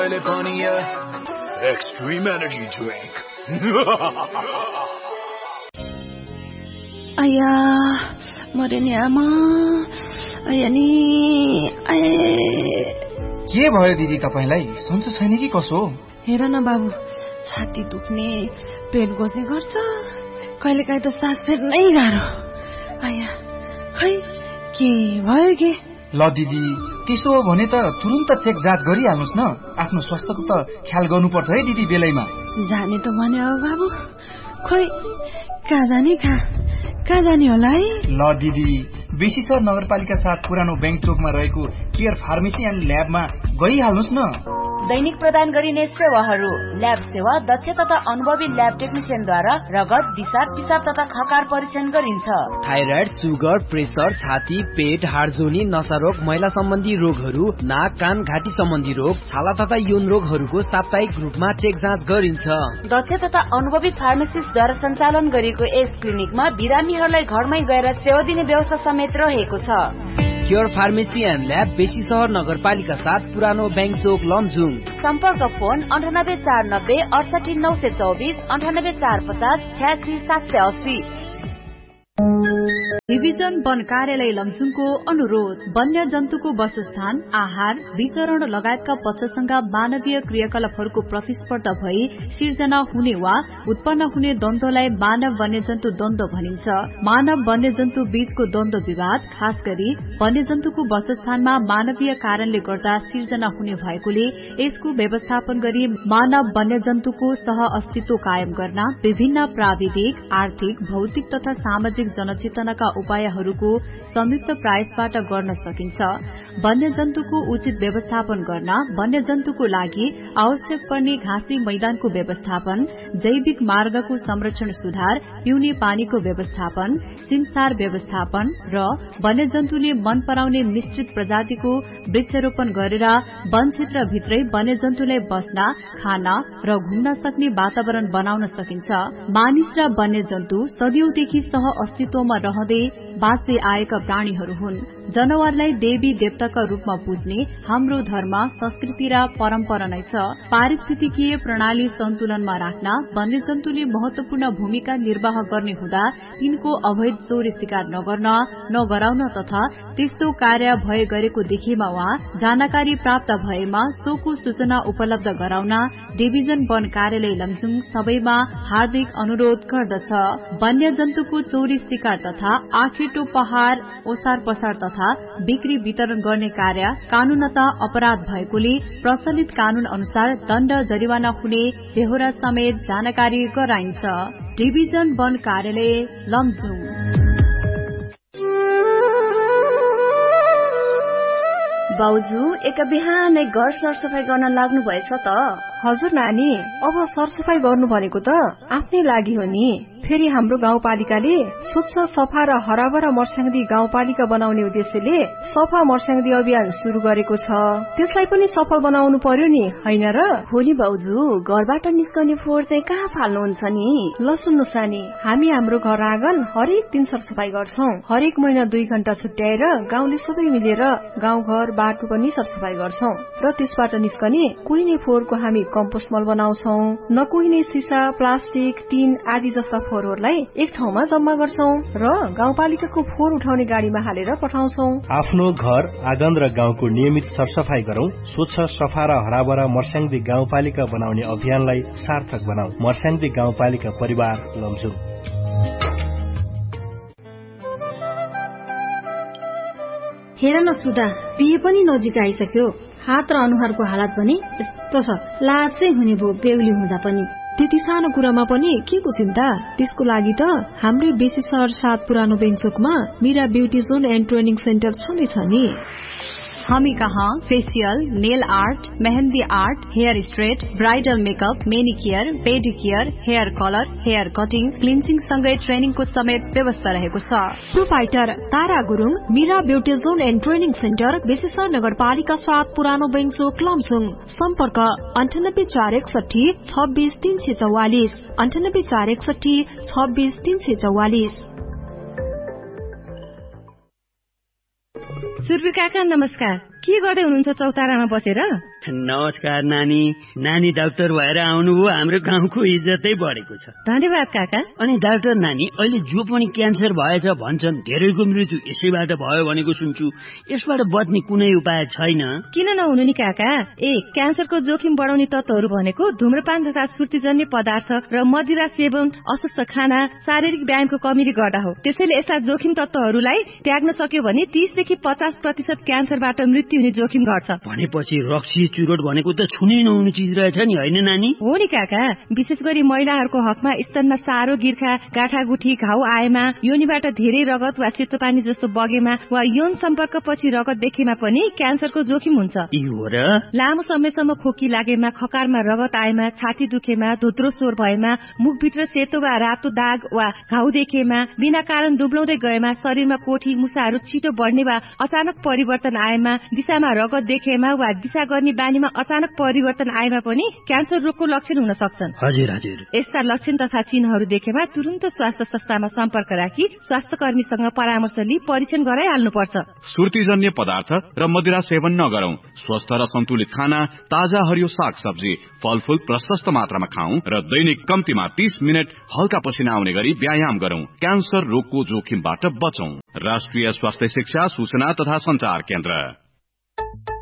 California Extreme Energy Drink. Aya, मरे नि आमा। आया नि के भयो दिदी तपाईलाई? सन्चो छैन कि कसो? हेर न बाबु, छाती दुख्ने, पेट गोज्ने गर्छ, कहिलेकाहीँ त सास फेर्नै गाह्रो। आया, खै के भयो के? ल दिदी, त्यसो हो भने त तुरुन्त चेक जाँच गरिहाल्नुस् न। आफ्नो स्वास्थ्यको त ख्याल गर्नुपर्छ है दिदी बेलैमा। जाने त भने हो बाबु, खोइ कहाँ जाने होला है? ल दिदी, बेसीसर नगरपालिका 7 पुरानो बैंक चोकमा रहेको केयर फार्मेसी एन्ड ल्याबमा गइहाल्नुस् न। दैनिक प्रदान गरिने सेवाहरू: ल्याब सेवा दक्ष तथा अनुभवी ल्याब टेक्निशियनद्वारा रगत, दिशा, पिसाब तथा खकार परीक्षण गरिन्छ। थाइराइड, सुगर, प्रेसर, छाती, पेट, हाडजोनी, नसारोग, महिला सम्बन्धी रोगहरू, नाक, कान, घाँटी सम्बन्धी रोग, छाला तथा यौन रोगहरूको साप्ताहिक रूपमा चेक जाँच गरिन्छ। दक्ष तथा अनुभवी फार्मासिस्टद्वारा सञ्चालन गरिएको यस क्लिनिकमा बिरामीहरूलाई घरमै गएर सेवा दिने व्यवस्था समेत रहेको छ। केयर फार्मेसी एन्ड ल्याब, बेसी सहर नगरपालिका 7 पुरानो बैंक चोक, लमजुङ। सम्पर्क फोन 9849 68 924 98 450 86 780। डिभिजन वन कार्यालय लमजुङको अनुरोध: वन्य जन्तुको वासस्थान, आहार, विचरण लगायतका पक्षसँग मानवीय क्रियाकलापहरूको प्रतिस्पर्धा भई सिर्जना हुने वा उत्पन्न हुने द्वन्द्वलाई मानव वन्यजन्तु द्वन्द्व भनिन्छ। मानव वन्यजन्तु बीचको द्वन्द्व विवाद खास गरी वन्यजन्तुको वासस्थानमा मानवीय कारणले गर्दा सिर्जना हुने भएकोले यसको व्यवस्थापन गरी मानव वन्यजन्तुको सह अस्तित्व कायम गर्न विभिन्न प्राविधिक, आर्थिक, भौतिक तथा सामाजिक जनचेतनाका उपायहरूको संयुक्त प्रयासबाट गर्न सकिन्छ। वन्यजन्तुको उचित व्यवस्थापन गर्न वन्यजन्तुको लागि आवश्यक पर्ने घाँसी मैदानको व्यवस्थापन, जैविक मार्गको संरक्षण सुधार, पिउने पानीको व्यवस्थापन, सिमसार व्यवस्थापन र वन्यजन्तुले मन पराउने मिश्रित प्रजातिको वृक्षारोपण गरेर वन क्षेत्रभित्रै वन्यजन्तुलाई बस्न, खान र घुम्न सक्ने वातावरण बनाउन सकिन्छ। मानिस र वन्यजन्तु सदियौंदेखि सह अस्तित्वमा रहँदै बाँच्दै आएका प्राणीहरू हुन्। जनावरलाई देवी देवताका रूपमा पुज्ने हाम्रो धर्म, संस्कृति र परम्परा नै छ। पारिस्थितिकीय प्रणाली सन्तुलनमा राख्न वन्यजन्तुले महत्वपूर्ण भूमिका निर्वाह गर्ने हुँदा तिनको अवैध चोरी शिकार नगराउन तथा त्यस्तो कार्य भए गरेको देखेमा वा जानकारी प्राप्त भएमा सोको सूचना उपलब्ध गराउन डिभिजन वन कार्यालय लमजुङ सबैमा हार्दिक अनुरोध गर्दछ। वन्यजन्तुको चोरी शिकार तथा आखेटो पहाड़, ओसार पसार तथा बिक्री वितरण गर्ने कार्य कानूनत अपराध भएकोले प्रचलित कानून अनुसार दण्ड जरिवाना हुने बेहोरा समेत जानकारी गराइन्छ। डिभिजन वन कार्यालय लमजुङ। बाउजू एका बिहानै घर सरसफाई गर्न लाग्नु भएछ त? हजुर नानी, अब सरसफाई गर्नु भनेको त आफ्नै लागि हो नि। फेरि हाम्रो गाउँपालिकाले स्वच्छ, सफा र हराभरा मर्स्याङ्दी गाउँपालिका बनाउने उद्देश्यले सफा मर्स्याङ्दी अभियान शुरू गरेको छ। त्यसलाई पनि सफल बनाउनु पर्यो नि, हैन र? हो नि बाउजू, घरबाट निस्कने फोहोर चाहिँ कहाँ फाल्नुहुन्छ नि? ल सुन्नुस् नानी, हामी हाम्रो घर आँगन हरेक दिन सरसफाई गर्छौं। हरेक महिना 2 घण्टा छुट्याएर गाउँले सबै मिलेर गाउँघर बाटो पनि सरसफाई गर्छौं र त्यसबाट निस्कने कुहिने फोहोरको हामी कम्पोस्ट मल बनाउँछौं। नकुहिने सिसा, प्लास्टिक, टिन आदि जस्ता फोहोरहरूलाई एक ठाउँमा जम्मा गर्छौं र गाउँपालिकाको फोहोर उठाउने गाडीमा हालेर पठाउँछौं। आफ्नो घर, आँगन र गाउँको नियमित सरसफाई गरौं। स्वच्छ, सफा र हराभरा मर्स्याङ्दी गाउँपालिका बनाउने अभियानलाई सार्थक बनाऊ। मर्स्याङ्दी गाउँपालिका परिवार लमजुङ। हेर न सुधा, बिहे पनि नजिक आइसक्यो। हात र अनुहारको हालत पनि यस्तो छ, लाज चाहिँ हुने भो बेहुली हुँदा पनि। त्यति सानो कुरामा पनि के को चिन्ता? त्यसको लागि त हाम्रै बेसी सहर 7 पुरानो बेङचोकमा Meera beauty John and training centre छँदैछ नि। हामी कहाँ facial, nail art, mehndi art, hair straight, bridal makeup, मेनिकियर, पेडिकियर, hair colour, hair cutting, cleansing सँगै ट्रेनिङको समेत व्यवस्था रहेको छ। Proprietor Tara Gurung, Meera beauty John and training centre, बेसीसर नगरपालिका 7 पुरानो बेङचोक, लमजुङ। सम्पर्क 98 461 26 344 98 461 26 344। सुरभि काका नमस्कार। के गर्दै हुनुहुन्छ चौतारामा बसेर? नमस्कार नानी। नानी डाक्टर भएर आउनुभयो, हाम्रो गाउँको इज्जतै बढेको छ। धन्यवाद काका। अनि डाक्टर नानी, अहिले जो पनि क्यान्सर भएछ भन्छन्, धेरैको मृत्यु यसैबाट भयो भनेको सुन्छु। यसबाट बच्ने कुनै उपाय छैन? किन नहुनु नि काका। क्यान्सरको जोखिम बढाउने तत्त्वहरू भनेको धूम्रपान तथा सुर्तीजन्य पदार्थ र मदिरा सेवन, अस्वस्थ खाना, शारीरिक व्यायामको कमीले गर्दा हो। त्यसैले यस्ता जोखिम तत्त्वहरूलाई त्याग्न सक्यो भने 30 देखि 50% क्यान्सरबाट मृत्यु हुने जोखिम घट्छ। भनेपछि रक्सी चुरोट भनेको त छुनै नहुने चिज रहेछ नि, होइन नानी? हो नि काका। विशेष गरी महिलाहरूको हकमा स्तनमा सारो, गिर्खा, गाँठागुठी, घाउ आएमा, योनिबाट धेरै रगत वा सेतो पानी जस्तो बगेमा वा यौन सम्पर्कपछि रगत देखेमा पनि क्यान्सरको जोखिम हुन्छ। लामो समयसम्म खोकी लागेमा, खकारमा रगत आएमा, छाती दुखेमा, धोत्रो स्वर भएमा, मुखभित्र सेतो वा रातो दाग वा घाउ देखेमा, बिना कारण दुब्लाउँदै गएमा, शरीरमा कोठी मुसाहरू छिटो बढ्ने वा अचानक परिवर्तन आएमा, दिशामा रगत देखेमा वा दिशा गर्ने बानीमा अचानक परिवर्तन आएमा पनि क्यान्सर रोगको लक्षण हुन सक्छन्। हजुर हजुर। यस्ता लक्षण तथा चिन्हहरू देखेमा तुरुन्त स्वास्थ्य संस्थामा सम्पर्क राखी स्वास्थ्य कर्मीसँग परामर्श लिई परीक्षण गराइहाल्नुपर्छ। सुर्तीजन्य पदार्थ र मदिरा सेवन नगरौं। स्वस्थ र सन्तुलित खाना, ताजा हरियो साग सब्जी, फलफूल प्रशस्त मात्रामा खाऊ र दैनिक कम्तीमा 30 मिनट हल्का पसिना आउने गरी व्यायाम गरौं। क्यान्सर रोगको जोखिमबाट बचौं। राष्ट्रिय स्वास्थ्य शिक्षा, सूचना तथा संचार केन्द्र।